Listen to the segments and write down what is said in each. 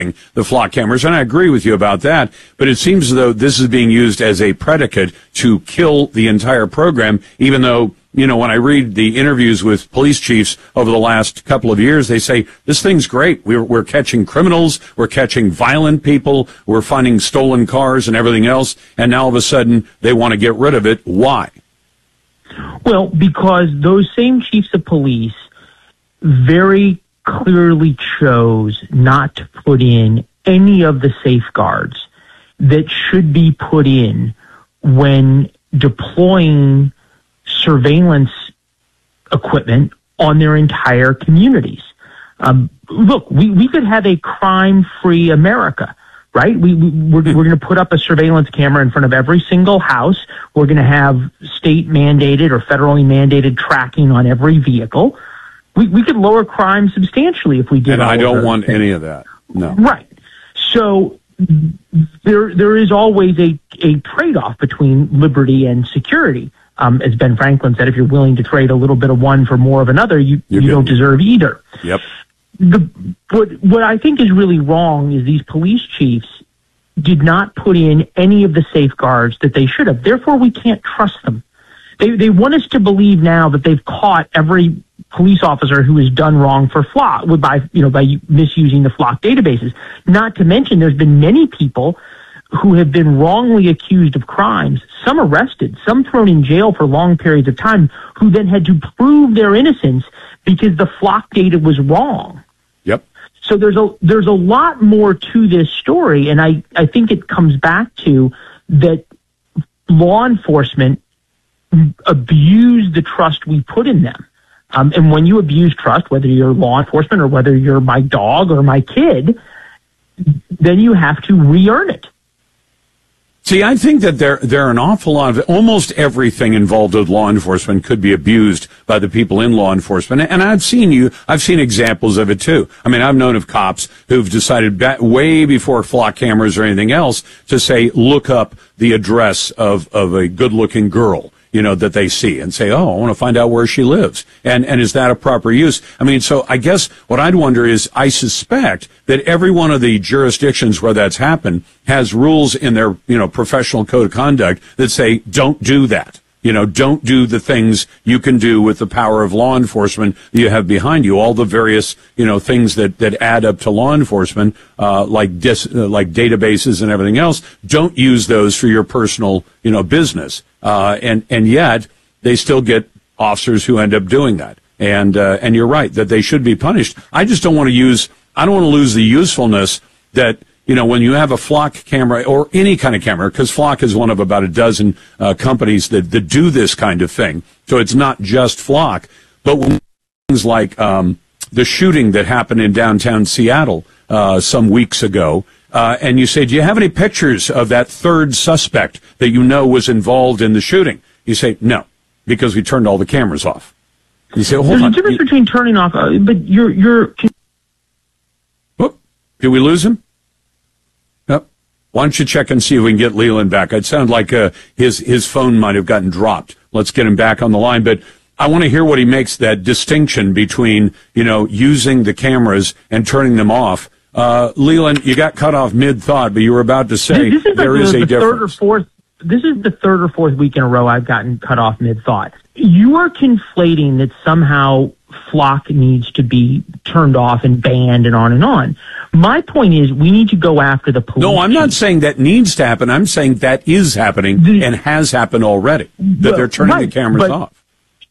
the flock cameras, and I agree with you about that, but it seems as though this is being used as a predicate to kill the entire program, even though, you know, when I read the interviews with police chiefs over the last couple of years, they say, this thing's great. We're catching criminals, we're catching violent people, we're finding stolen cars and everything else, and now all of a sudden they want to get rid of it. Why? Well, because those same chiefs of police very clearly chose not to put in any of the safeguards that should be put in when deploying surveillance equipment on their entire communities. Look, we could have a crime-free America, right? We're going to put up a surveillance camera in front of every single house. We're going to have state-mandated or federally mandated tracking on every vehicle. We could lower crime substantially if we did. And I don't want any of that. No. Right. So there is always a trade-off between liberty and security. As Ben Franklin said, if you're willing to trade a little bit of one for more of another, you don't deserve either. Yep. What I think is really wrong is these police chiefs did not put in any of the safeguards that they should have. Therefore, we can't trust them. They want us to believe now that they've caught every police officer who has done wrong for flock by misusing the flock databases. Not to mention, there's been many people who have been wrongly accused of crimes, some arrested, some thrown in jail for long periods of time, who then had to prove their innocence because the flock data was wrong. Yep. So there's a lot more to this story, and I think it comes back to that law enforcement abuse the trust we put in them. And when you abuse trust, whether you're law enforcement or whether you're my dog or my kid, then you have to re-earn it. See, I think that there are an awful lot of almost everything involved with law enforcement could be abused by the people in law enforcement. And I've seen examples of it too. I mean, I've known of cops who've decided way before flock cameras or anything else to say, look up the address of a good looking girl, you know, that they see and say, oh, I want to find out where she lives. And is that a proper use? I mean, so I guess what I'd wonder is I suspect that every one of the jurisdictions where that's happened has rules in their, you know, professional code of conduct that say, don't do that. You know, don't do the things you can do with the power of law enforcement that you have behind you. All the various, you know, things that add up to law enforcement, like databases and everything else. Don't use those for your personal, you know, business. And yet they still get officers who end up doing that. And you're right that they should be punished. I just don't want to lose the usefulness that, you know, when you have a flock camera or any kind of camera, because Flock is one of about a dozen companies that do this kind of thing. So it's not just Flock, but when things like the shooting that happened in downtown Seattle some weeks ago, and you say, do you have any pictures of that third suspect that you know was involved in the shooting? You say, no, because we turned all the cameras off. You say, well, hold on. There's a difference between turning off, but you're... Whoop, did we lose him? Why don't you check and see if we can get Leland back? It sounded like his phone might have gotten dropped. Let's get him back on the line. But I want to hear what he makes that distinction between, you know, using the cameras and turning them off. Leland, you got cut off mid-thought, but you were about to say there is a difference. This is the third or fourth week in a row I've gotten cut off mid-thought. You are conflating that somehow Flock needs to be turned off and banned and on and on. My point is we need to go after the police. No, I'm not saying that needs to happen. I'm saying that is happening and has happened already, that they're turning the cameras off.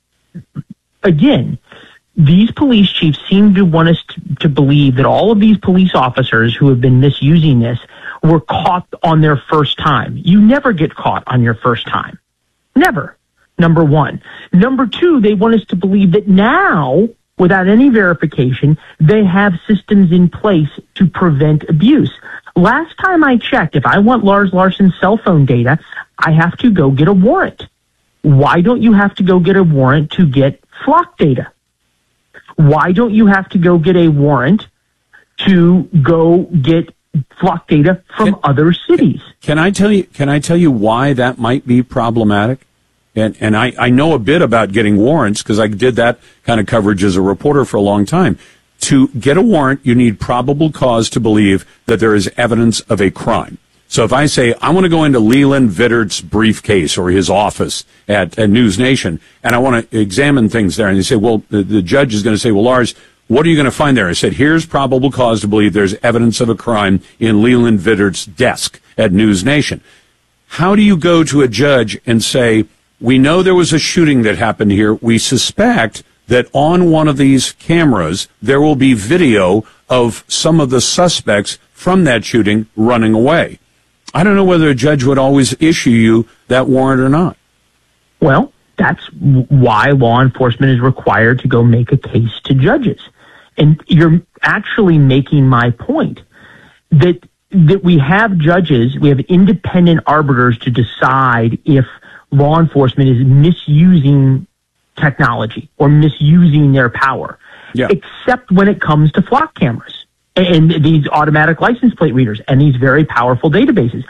Again, these police chiefs seem to want us to believe that all of these police officers who have been misusing this were caught on their first time. You never get caught on your first time. Never. Number one. Number two, they want us to believe that now, without any verification, they have systems in place to prevent abuse. Last time I checked, if I want Lars Larson's cell phone data, I have to go get a warrant. Why don't you have to go get a warrant to get Flock data? Why don't you have to go get a warrant to go get Flock data from other cities? Can I tell you why that might be problematic? And I know a bit about getting warrants because I did that kind of coverage as a reporter for a long time. to get a warrant, you need probable cause to believe that there is evidence of a crime. So if I say, I want to go into Leland Vittert's briefcase or his office at News Nation, and I want to examine things there, and you say, well, the judge is going to say, well, Lars, what are you going to find there? I said, here's probable cause to believe there's evidence of a crime in Leland Vittert's desk at News Nation. How do you go to a judge and say, we know there was a shooting that happened here. We suspect that on one of these cameras, there will be video of some of the suspects from that shooting running away. I don't know whether a judge would always issue you that warrant or not. Well, that's why law enforcement is required to go make a case to judges. And you're actually making my point that we have judges, we have independent arbiters to decide if law enforcement is misusing technology or misusing their power, except when it comes to flock cameras and these automatic license plate readers and these very powerful databases.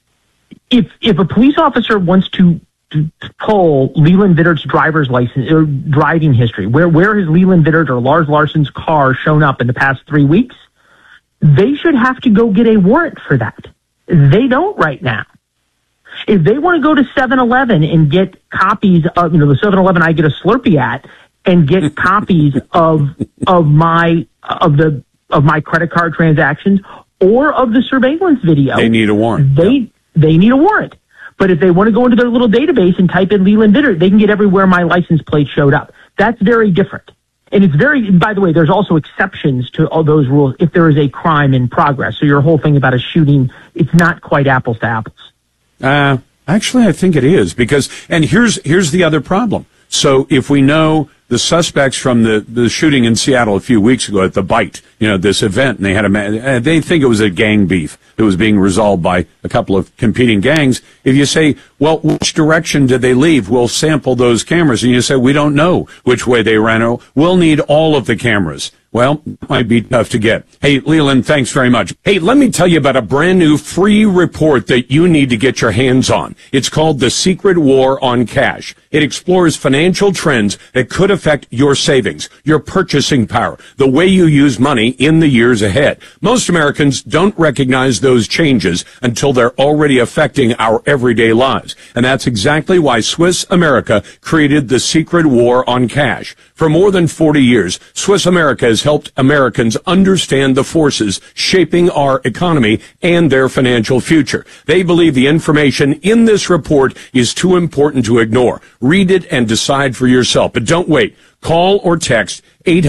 If a police officer wants to pull Leland Vittert's driver's license or driving history, where has Leland Vittert or Lars Larson's car shown up in the past 3 weeks, they should have to go get a warrant for that. They don't right now. If they want to go to 7-Eleven and get copies of, the 7-Eleven I get a Slurpee at, and get copies of my credit card transactions or of the surveillance video, they need a warrant. They need a warrant. But if they want to go into their little database and type in Leland Vittert, they can get everywhere my license plate showed up. That's very different. And it's by the way, there's also exceptions to all those rules if there is a crime in progress. So your whole thing about a shooting, it's not quite apples to apples. Actually, I think it is and here's the other problem. So if we know the suspects from the shooting in Seattle a few weeks ago at the Bite, this event, and they had they think it was a gang beef that was being resolved by a couple of competing gangs. If you say, well, which direction did they leave? We'll sample those cameras. And you say, we don't know which way they ran. We'll need all of the cameras. Well, it might be tough to get. Hey, Leland, thanks very much. Hey, let me tell you about a brand new free report that you need to get your hands on. It's called The Secret War on Cash. It explores financial trends that could affect your savings, your purchasing power, the way you use money in the years ahead. Most Americans don't recognize those changes until they're already affecting our everyday lives. And that's exactly why Swiss America created The Secret War on Cash. For more than 40 years, Swiss America has helped Americans understand the forces shaping our economy and their financial future. They believe the information in this report is too important to ignore. Read it and decide for yourself. But don't wait. Call or text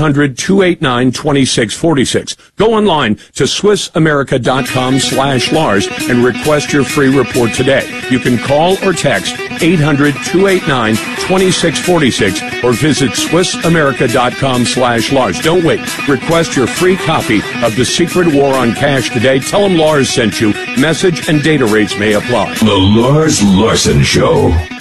800-289-2646. Go online to SwissAmerica.com/Lars and request your free report today. You can call or text 800-289-2646 or visit SwissAmerica.com/Lars. Don't wait. Request your free copy of The Secret War on Cash today. Tell them Lars sent you. Message and data rates may apply. The Lars Larson Show.